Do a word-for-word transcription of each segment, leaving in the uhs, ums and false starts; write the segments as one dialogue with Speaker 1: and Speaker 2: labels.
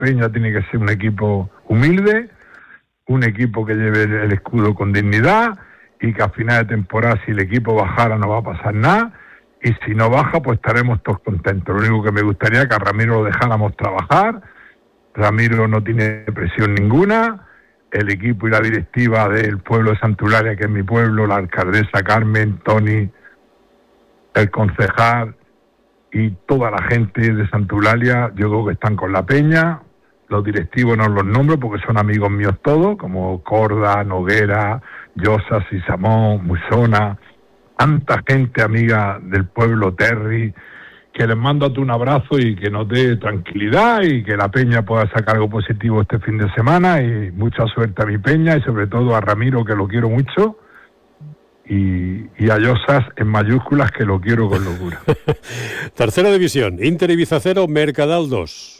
Speaker 1: Peña tiene que ser un equipo humilde, un equipo que lleve el escudo con dignidad y que a final de temporada, si el equipo bajara, no va a pasar nada, y si no baja, pues estaremos todos contentos. Lo único que me gustaría es que a Ramiro lo dejáramos trabajar. Ramiro no tiene presión ninguna, el equipo y la directiva del pueblo de Santularia, que es mi pueblo, la alcaldesa Carmen, Tony, el concejal y toda la gente de Santularia, yo creo que están con la Peña. Los directivos no los nombro porque son amigos míos todos, como Corda, Noguera, Llosa, Sisamón, Musona, tanta gente amiga del pueblo, Terry, que les mando a tú un abrazo y que nos dé tranquilidad y que la Peña pueda sacar algo positivo este fin de semana, y mucha suerte a mi Peña y sobre todo a Ramiro, que lo quiero mucho, y, y a Llosas en mayúsculas, que lo quiero con locura.
Speaker 2: Tercera división, Inter Ibiza cero, Mercadal dos.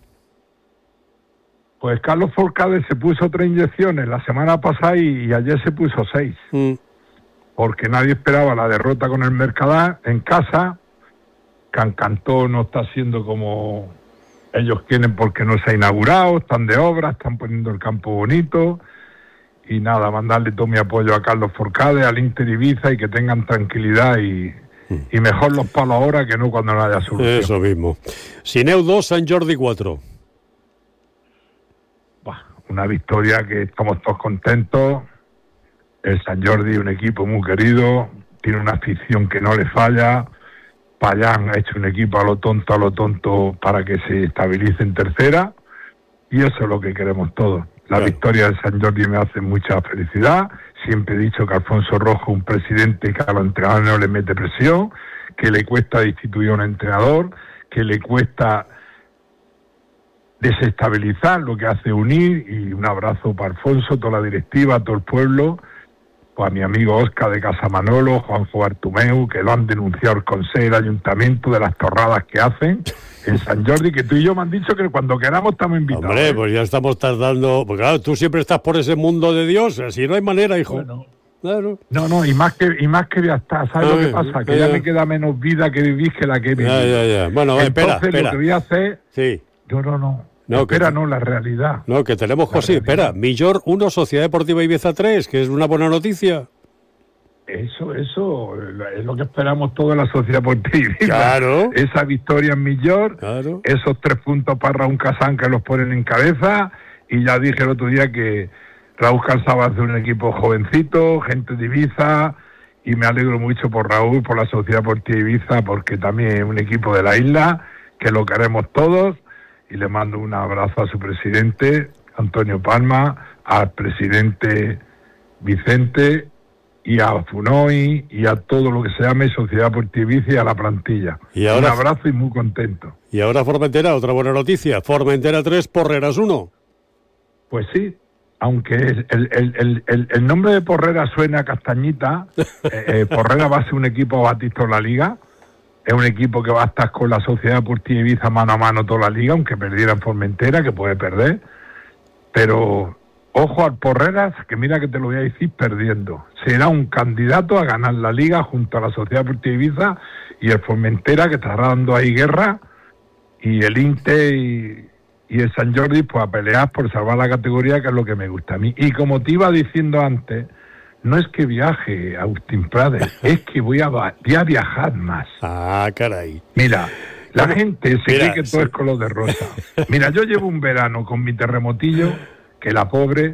Speaker 1: Pues Carlos Forcade se puso tres inyecciones la semana pasada y, y ayer se puso seis, mm. porque nadie esperaba la derrota con el Mercadal en casa. Cancantó no está siendo como ellos quieren porque no se ha inaugurado, están de obra, están poniendo el campo bonito, y nada, mandarle todo mi apoyo a Carlos Forcade, al Inter Ibiza, y que tengan tranquilidad y, mm. y mejor los palos ahora que no cuando no haya solución.
Speaker 2: Eso mismo. Sineu dos, Sant Jordi cuatro.
Speaker 1: Una victoria que estamos todos contentos. El Sant Jordi, un equipo muy querido, tiene una afición que no le falla. Payán ha hecho un equipo a lo tonto, a lo tonto, para que se estabilice en tercera, y eso es lo que queremos todos. La claro. victoria del Sant Jordi me hace mucha felicidad. Siempre he dicho que Alfonso Rojo, un presidente que a los entrenadores no le mete presión, que le cuesta destituir a un entrenador, que le cuesta desestabilizar lo que hace unir, y un abrazo para Alfonso, toda la directiva, todo el pueblo, pues a mi amigo Óscar de Casa Manolo, Juanjo Bartumeu, que lo han denunciado el Consejo, el Ayuntamiento, de las torradas que hacen en Sant Jordi, que tú y yo me han dicho que cuando queramos estamos invitados.
Speaker 2: Hombre,
Speaker 1: ¿eh?
Speaker 2: Pues ya estamos tardando, porque claro, tú siempre estás por ese mundo de Dios, así no hay manera, hijo.
Speaker 1: Bueno,
Speaker 2: claro.
Speaker 1: No, no, y más que y más que ya está, ¿sabes Ay, lo que pasa? Que ya, ya me queda menos vida que vivir que la que he vivido.
Speaker 2: Ya, ya, ya. Bueno,
Speaker 1: Entonces,
Speaker 2: espera, espera.
Speaker 1: lo que voy a hacer...
Speaker 2: Sí.
Speaker 1: Yo no, no.
Speaker 2: No,
Speaker 1: espera,
Speaker 2: que,
Speaker 1: no, la realidad.
Speaker 2: No, que tenemos José, espera, Millor uno, Sociedad Deportiva Ibiza tres, que es una buena noticia.
Speaker 1: Eso, eso, es lo que esperamos toda la Sociedad Deportiva.
Speaker 2: Claro.
Speaker 1: Esa victoria en Millor,
Speaker 2: claro.
Speaker 1: Esos tres puntos para Raúl Casán, que los ponen en cabeza, y ya dije el otro día que Raúl Casán va a hacer un equipo jovencito, gente de Ibiza, y me alegro mucho por Raúl, por la Sociedad Deportiva Ibiza, porque también es un equipo de la isla, que lo queremos todos. Y le mando un abrazo a su presidente, Antonio Palma, al presidente Vicente, y a Funoy, y a todo lo que se llame Sociedad Deportiva Ibiza, y a la plantilla. Y ahora, un abrazo y muy contento.
Speaker 2: Y ahora Formentera, otra buena noticia. Formentera tres, Porreras uno.
Speaker 1: Pues sí, aunque el, el, el, el, el nombre de Porreras suena a castañita, eh, eh, Porreras va a ser un equipo batista en la liga. Es un equipo que va a estar con la Sociedad Deportiva Ibiza mano a mano toda la liga, aunque perdiera en Formentera, que puede perder. Pero ojo al Porreras, que mira que te lo voy a decir perdiendo. Será un candidato a ganar la liga junto a la Sociedad Deportiva Ibiza y el Formentera, que estará dando ahí guerra, y el Inter y, y el Sant Jordi, pues a pelear por salvar la categoría, que es lo que me gusta a mí. Y como te iba diciendo antes, no es que viaje, Agustín Prades, es que voy a, voy a viajar más.
Speaker 2: Ah, caray.
Speaker 1: Mira, la
Speaker 2: ¿Cómo?
Speaker 1: gente se
Speaker 2: Mira,
Speaker 1: cree que todo
Speaker 2: sí.
Speaker 1: es color de rosa. Mira, yo llevo un verano con mi terremotillo, que la pobre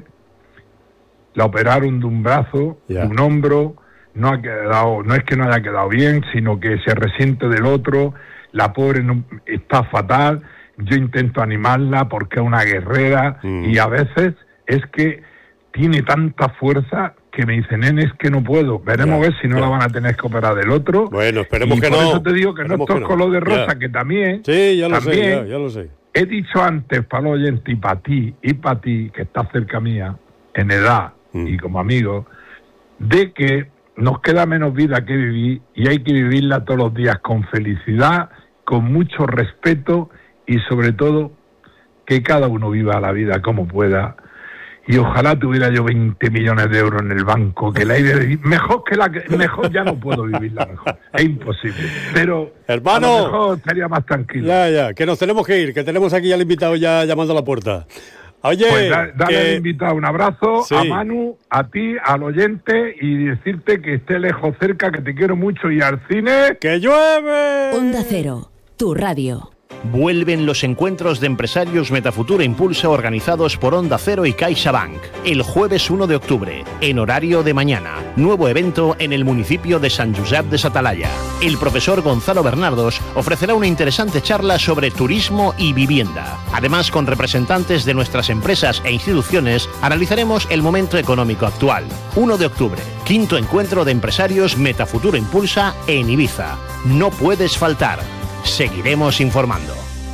Speaker 1: la operaron de un brazo,
Speaker 2: Ya.
Speaker 1: de un hombro, no ha quedado, no es que no haya quedado bien, sino que se resiente del otro, la pobre no, está fatal, yo intento animarla porque es una guerrera,
Speaker 2: Mm.
Speaker 1: y a veces es que tiene tanta fuerza que me dicen, nene, es que no puedo. Veremos
Speaker 2: Ya,
Speaker 1: a ver si no
Speaker 2: ya.
Speaker 1: la van a tener que operar del otro.
Speaker 2: Bueno, esperemos
Speaker 1: y
Speaker 2: que
Speaker 1: por
Speaker 2: no.
Speaker 1: eso te digo que no es
Speaker 2: Esperemos
Speaker 1: todo
Speaker 2: que no.
Speaker 1: color de rosa,
Speaker 2: Ya.
Speaker 1: que también,
Speaker 2: Sí, ya lo
Speaker 1: también
Speaker 2: sé, ya, ya lo sé.
Speaker 1: he dicho antes para los oyentes y para ti, y para ti, que estás cerca mía, en edad
Speaker 2: Mm.
Speaker 1: y como amigo, de que nos queda menos vida que vivir y hay que vivirla todos los días con felicidad, con mucho respeto y sobre todo que cada uno viva la vida como pueda. y ojalá tuviera yo veinte millones de euros en el banco, que el aire, mejor que la mejor ya no puedo vivirla mejor, es imposible, pero
Speaker 2: hermano,
Speaker 1: a lo mejor estaría más tranquilo.
Speaker 2: Ya, ya, que nos tenemos que ir, que tenemos aquí al invitado ya llamando a la puerta. Oye,
Speaker 1: pues da, dale
Speaker 2: que...
Speaker 1: al invitado un abrazo, sí. A Manu, a ti, al oyente, y decirte que esté lejos cerca, que te quiero mucho, y al cine...
Speaker 2: ¡Que llueve!
Speaker 3: Onda Cero, tu radio.
Speaker 4: Vuelven los encuentros de empresarios Metafutura Impulsa organizados por Onda Cero y CaixaBank. El jueves uno de octubre, en horario de mañana. Nuevo evento en el municipio de Sant Josep de Satalaya. El profesor Gonzalo Bernardos ofrecerá una interesante charla sobre turismo y vivienda. Además, con representantes de nuestras empresas e instituciones, analizaremos el momento económico actual. uno de octubre, quinto encuentro de empresarios Metafutura Impulsa en Ibiza. No puedes faltar. Seguiremos informando.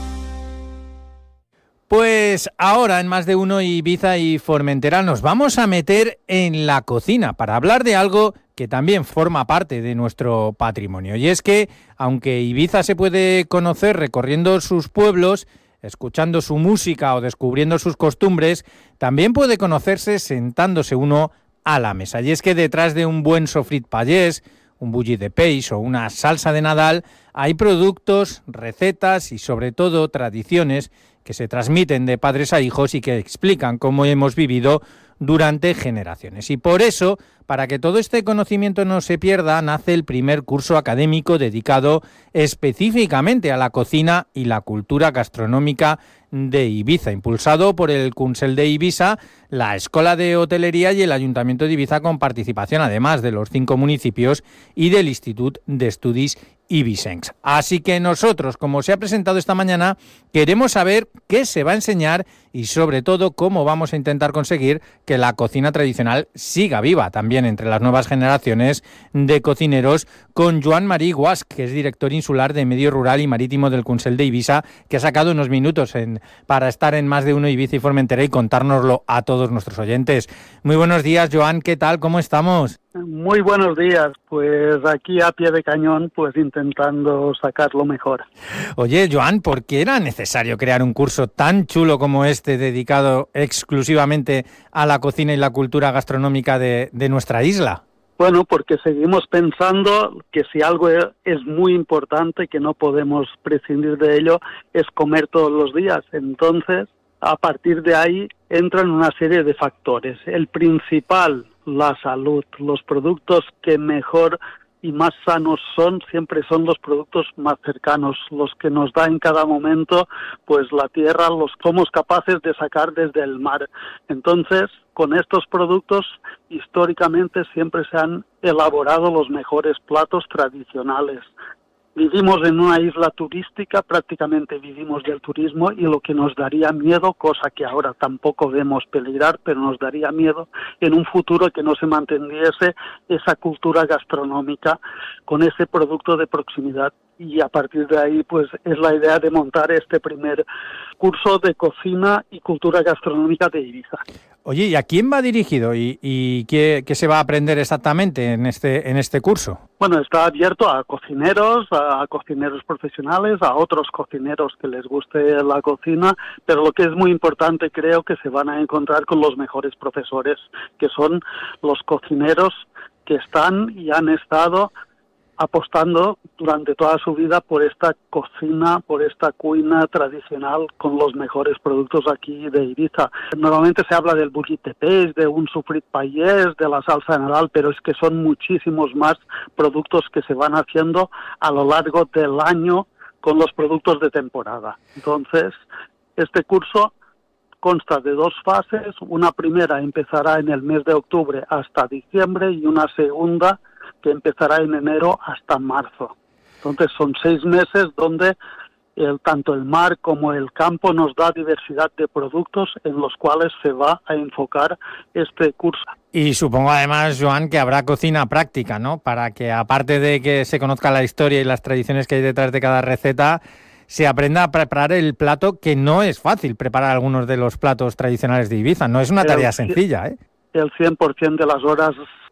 Speaker 5: Pues ahora en Más de Uno Ibiza y Formentera nos vamos a meter en la cocina para hablar de algo que también forma parte de nuestro patrimonio. Y es que, aunque Ibiza se puede conocer recorriendo sus pueblos, escuchando su música o descubriendo sus costumbres, también puede conocerse sentándose uno a la mesa. Y es que detrás de un buen sofrit payés, un bulli de peix o una salsa de Nadal, hay productos, recetas y sobre todo tradiciones que se transmiten de padres a hijos y que explican cómo hemos vivido durante generaciones. Y por eso, para que todo este conocimiento no se pierda, nace el primer curso académico dedicado específicamente a la cocina y la cultura gastronómica de Ibiza, impulsado por el Consell de Ibiza, la Escuela de Hotelería y el Ayuntamiento de Ibiza, con participación además de los cinco municipios y del Institut d'Estudis Ibicencs. Así que nosotros, como se ha presentado esta mañana, queremos saber qué se va a enseñar y sobre todo cómo vamos a intentar conseguir que la cocina tradicional siga viva también entre las nuevas generaciones de cocineros, con Joan Marí Guasch, que es director insular de Medio Rural y Marítimo del Consell de Ibiza, que ha sacado unos minutos en, para estar en Más de Uno Ibiza y Formentera y contárnoslo a todos nuestros oyentes. Muy buenos días, Joan, ¿qué tal? ¿Cómo estamos?
Speaker 6: Muy buenos días, pues aquí a pie de cañón, pues intentando sacarlo mejor.
Speaker 5: Oye, Joan, ¿por qué era necesario crear un curso tan chulo como este dedicado exclusivamente a la cocina y la cultura gastronómica de, de nuestra isla?
Speaker 6: Bueno, porque seguimos pensando que si algo es muy importante y que no podemos prescindir de ello, es comer todos los días. Entonces, a partir de ahí entran una serie de factores. El principal, la salud. Los productos que mejor y más sanos son, siempre son los productos más cercanos, los que nos da en cada momento, pues la tierra, los somos capaces de sacar desde el mar. Entonces, con estos productos, históricamente siempre se han elaborado los mejores platos tradicionales. Vivimos en una isla turística, prácticamente vivimos del turismo, y lo que nos daría miedo, cosa que ahora tampoco vemos peligrar, pero nos daría miedo en un futuro que no se manteniese esa cultura gastronómica con ese producto de proximidad. Y a partir de ahí, pues es la idea de montar este primer curso de cocina y cultura gastronómica de Ibiza.
Speaker 5: Oye, ¿y a quién va dirigido y, y qué, qué se va a aprender exactamente en este en este curso?
Speaker 6: Bueno, está abierto a cocineros, a cocineros profesionales, a otros cocineros que les guste la cocina, pero lo que es muy importante, creo que se van a encontrar con los mejores profesores, que son los cocineros que están y han estado apostando durante toda su vida por esta cocina, por esta cuina tradicional con los mejores productos aquí de Ibiza. Normalmente se habla del bullit de peix, de un sofrit payés, de la salsa de Nadal, pero es que son muchísimos más productos que se van haciendo a lo largo del año con los productos de temporada. Entonces, este curso consta de dos fases. Una primera empezará en el mes de octubre hasta diciembre y una segunda que empezará en enero hasta marzo. Entonces son seis meses donde el, tanto el mar como el campo nos da diversidad de productos en los cuales se va a enfocar este curso.
Speaker 5: Y supongo además, Joan, que habrá cocina práctica, ¿no? Para que, aparte de que se conozca la historia y las tradiciones que hay detrás de cada receta, se aprenda a preparar el plato, que no es fácil preparar algunos de los platos tradicionales de Ibiza. No es una tarea sencilla, ¿eh?
Speaker 6: El cien por ciento de las horas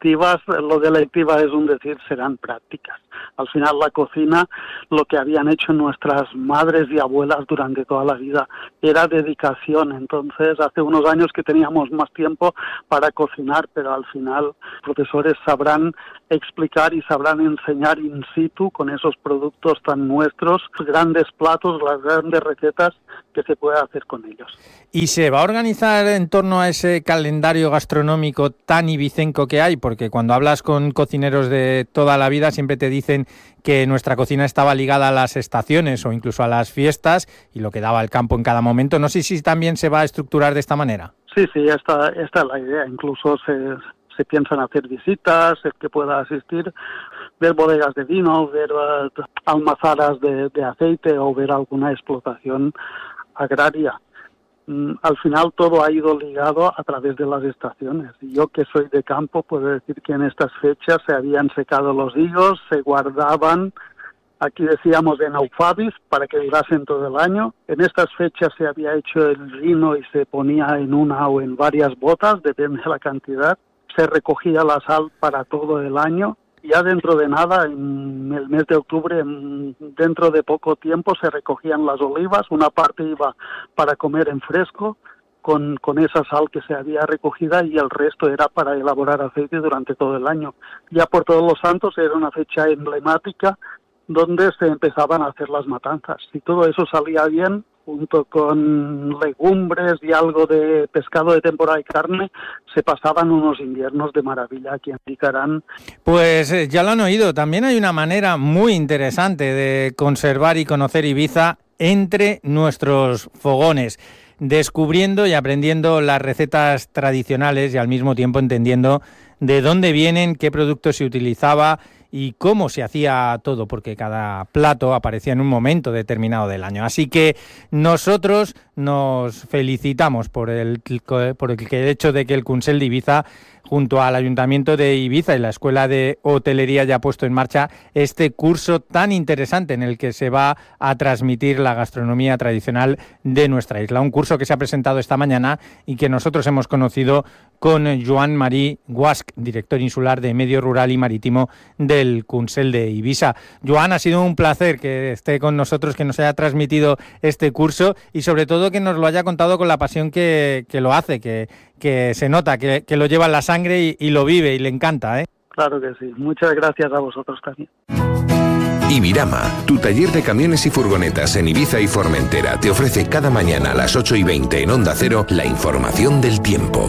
Speaker 6: electivas, lo de electiva es un decir, serán prácticas. Al final la cocina, lo que habían hecho nuestras madres y abuelas durante toda la vida, era dedicación. Entonces, hace unos años que teníamos más tiempo para cocinar, pero al final los profesores sabrán explicar y sabrán enseñar in situ con esos productos tan nuestros, grandes platos, las grandes recetas que se puede hacer con ellos.
Speaker 5: ¿Y se va a organizar en torno a ese calendario gastronómico tan ibicenco que hay? Porque cuando hablas con cocineros de toda la vida siempre te dicen que nuestra cocina estaba ligada a las estaciones o incluso a las fiestas y lo que daba el campo en cada momento. No sé si también se va a estructurar de esta manera.
Speaker 6: Sí, sí, esta, esta es la idea. Incluso se, se piensan hacer visitas, el que pueda asistir, ver bodegas de vino, ver uh, almazaras de, de aceite o ver alguna explotación agraria. Mm, al final todo ha ido ligado a través de las estaciones. Y yo, que soy de campo, puedo decir que en estas fechas se habían secado los higos, se guardaban, aquí decíamos en aufabis, para que durasen todo el año. En estas fechas se había hecho el vino y se ponía en una o en varias botas, depende de la cantidad. Se recogía la sal para todo el año. Ya dentro de nada, en el mes de octubre, dentro de poco tiempo, se recogían las olivas. Una parte iba para comer en fresco, con, con esa sal que se había recogida, y el resto era para elaborar aceite durante todo el año. Ya por Todos los Santos era una fecha emblemática donde se empezaban a hacer las matanzas. Si todo eso salía bien, junto con legumbres y algo de pescado de temporada y carne, se pasaban unos inviernos de maravilla aquí en Picarán.
Speaker 5: Pues eh, ya lo han oído, también hay una manera muy interesante de conservar y conocer Ibiza entre nuestros fogones, descubriendo y aprendiendo las recetas tradicionales y al mismo tiempo entendiendo de dónde vienen, qué productos se utilizaba y cómo se hacía todo, porque cada plato aparecía en un momento determinado del año. Así que nosotros nos felicitamos por el, por el hecho de que el Consell de Ibiza, junto al Ayuntamiento de Ibiza y la Escuela de Hotelería, ya ha puesto en marcha este curso tan interesante en el que se va a transmitir la gastronomía tradicional de nuestra isla. Un curso que se ha presentado esta mañana y que nosotros hemos conocido con Joan Marí Guasch, director insular de Medio Rural y Marítimo del Consell de Ibiza. Joan, ha sido un placer que esté con nosotros, que nos haya transmitido este curso y sobre todo que nos lo haya contado con la pasión que, que lo hace, que, que se nota, que, que lo lleva en la sangre y, y lo vive y le encanta, ¿eh?
Speaker 6: Claro que sí. Muchas gracias a vosotros también.
Speaker 7: Ibirama, tu taller de camiones y furgonetas en Ibiza y Formentera, te ofrece cada mañana a las ocho y veinte en Onda Cero la información del tiempo.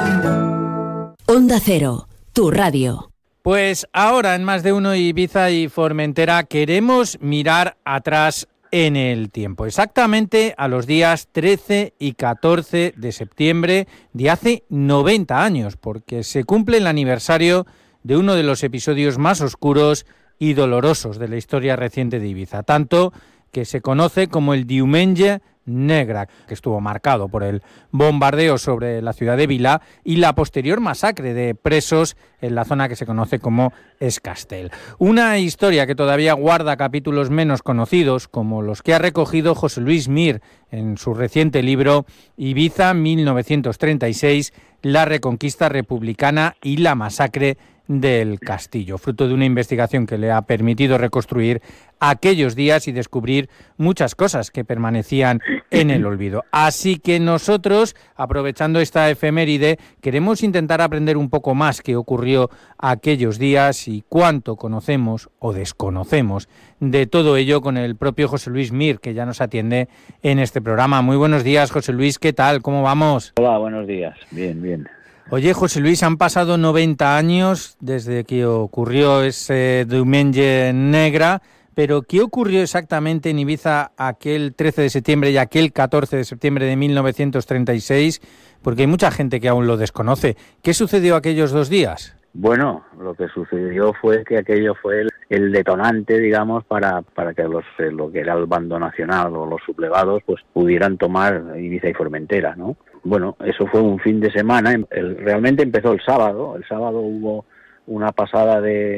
Speaker 3: Onda Cero, tu radio.
Speaker 5: Pues ahora en Más de Uno Ibiza y Formentera queremos mirar atrás en el tiempo, exactamente a los días trece y catorce de septiembre de hace noventa años, porque se cumple el aniversario de uno de los episodios más oscuros y dolorosos de la historia reciente de Ibiza, tanto que se conoce como el Diumenge Negra, que estuvo marcado por el bombardeo sobre la ciudad de Vila y la posterior masacre de presos en la zona que se conoce como Es Castell. Una historia que todavía guarda capítulos menos conocidos, como los que ha recogido José Luis Mir en su reciente libro Ibiza mil novecientos treinta y seis, la reconquista republicana y la masacre del Castillo, fruto de una investigación que le ha permitido reconstruir aquellos días y descubrir muchas cosas que permanecían en el olvido. Así que nosotros, aprovechando esta efeméride, queremos intentar aprender un poco más qué ocurrió aquellos días y cuánto conocemos o desconocemos de todo ello con el propio José Luis Mir, que ya nos atiende en este programa. Muy buenos días, José Luis, ¿qué tal? ¿Cómo vamos?
Speaker 8: Hola, buenos días. Bien, bien.
Speaker 5: Oye, José Luis, han pasado noventa años desde que ocurrió ese Diumenge Negra, pero ¿qué ocurrió exactamente en Ibiza aquel trece de septiembre y aquel catorce de septiembre de mil novecientos treinta y seis? Porque hay mucha gente que aún lo desconoce. ¿Qué sucedió aquellos dos días?
Speaker 8: Bueno, lo que sucedió fue que aquello fue el, el detonante, digamos, para, para que los, lo que era el bando nacional o los sublevados pues pudieran tomar Ibiza y Formentera, ¿no? Bueno, eso fue un fin de semana, el, realmente empezó el sábado, el sábado hubo una pasada de,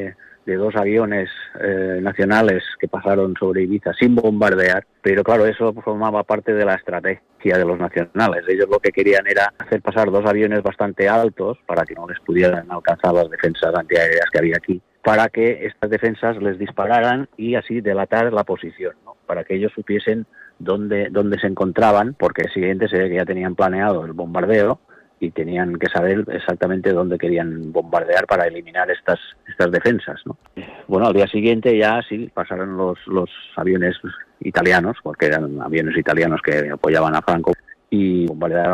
Speaker 8: de dos aviones eh, nacionales que pasaron sobre Ibiza sin bombardear, pero claro, eso formaba parte de la estrategia de los nacionales. Ellos lo que querían era hacer pasar dos aviones bastante altos para que no les pudieran alcanzar las defensas antiaéreas que había aquí, para que estas defensas les dispararan y así delatar la posición, ¿no? Para que ellos supiesen dónde, dónde se encontraban, porque el siguiente se ve que ya tenían planeado el bombardeo y tenían que saber exactamente dónde querían bombardear para eliminar estas estas defensas, ¿no? Bueno, al día siguiente ya sí pasaron los, los aviones italianos, porque eran aviones italianos que apoyaban a Franco, y bombardearon